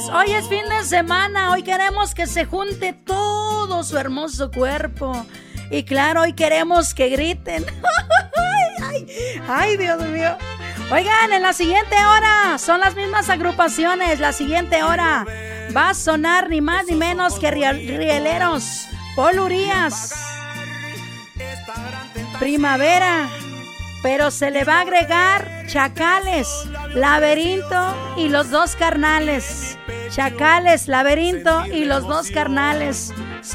Hoy es fin de semana. Hoy queremos que se junte todo su hermoso cuerpo. Y claro, hoy queremos que griten. Ay, Dios mío. Oigan, en la siguiente hora son las mismas agrupaciones. La siguiente hora va a sonar ni más ni menos que Rieleros, Paul Urias, Primavera, pero se le va a agregar Chacales, Laberinto y los dos carnales. Chacales, Laberinto y los dos carnales.